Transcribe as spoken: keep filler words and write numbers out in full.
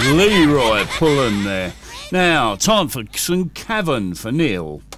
Leroy pulling there. Now, time for some Cavern for Neil.